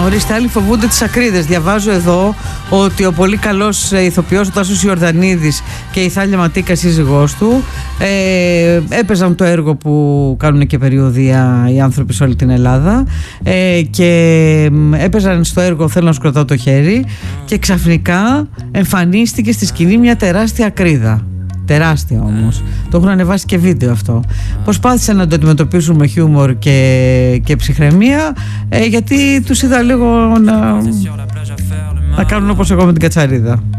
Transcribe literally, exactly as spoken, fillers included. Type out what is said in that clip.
Ορίστε, άλλοι φοβούνται τις ακρίδες. Διαβάζω εδώ ότι ο πολύ καλός ηθοποιός ο Τάσος Ιορδανίδης και η Θάλια Ματίκα, σύζυγός του, ε, έπαιζαν το έργο που κάνουν και περιοδεία οι άνθρωποι σε όλη την Ελλάδα, ε, και έπαιζαν στο έργο «Θέλω να σου κρατάω το χέρι» και ξαφνικά εμφανίστηκε στη σκηνή μια τεράστια ακρίδα. Τεράστια όμως. Το έχουν ανεβάσει και βίντεο αυτό. Προσπάθησαν να το αντιμετωπίσουν με χιούμορ και, και ψυχραιμία, ε, γιατί τους είδα λίγο να, να κάνουν όπως εγώ με την Κατσαρίδα.